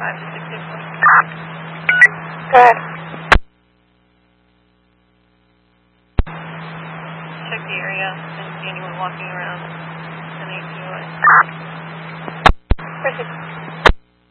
5 to 6 people. Good. Check the area and see anyone walking around.